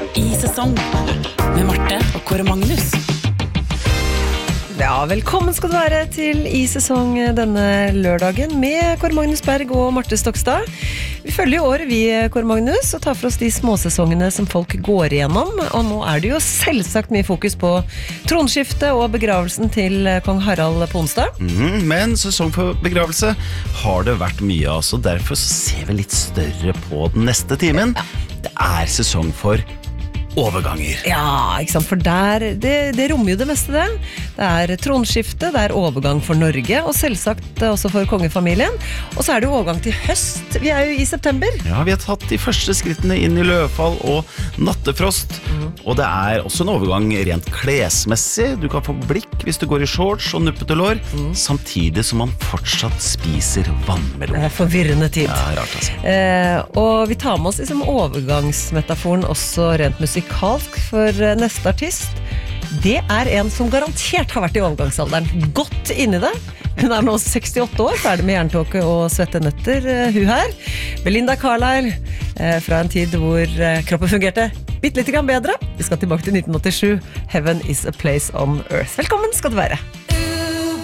I sesong med Marte og Kåre Magnus. Ja, velkommen skal du være til I sesong denne lørdagen med Kåre Magnus Berg og Marte Stokstad. Vi følger jo året vi, Kåre Magnus, og tar for oss de småsesongene som folk går igjennom. Og nå er det jo selvsagt mye fokus på tronskiftet og begravelsen til kong Harald på onsdag. Men sesong for begravelse har det vært mye av, så derfor ser vi litt større på den neste timen. Det er sesong for overganger. Ja, ikke sant, for det rommer jo det meste det. Det er tronskifte, det er overgang for Norge, og selvsagt også for kongefamilien. Og så er det jo overgang til høst. Vi er jo i september. Ja, vi har tatt de første skrittene inn i løvfall og nattefrost. Og det er også en overgang rent klesmessig. Du kan få blikk hvis du går i shorts og nuppete lår, samtidig som man fortsatt spiser vannmelon. Det er forvirrende tid. Ja, rart altså. Og vi tar med oss liksom overgangsmetaforen også rent musikkalsk, for neste artist, det er en som garantert har vært i overgangsalderen, godt inni det. Hun er nå 68 år, ferdig med jerntåke og svette nøtter, hun her. Belinda Carlisle, fra en tid hvor kroppen fungerte litt grann bedre. Vi skal tilbake til 1987. Heaven is a place on earth. Velkommen skal du være.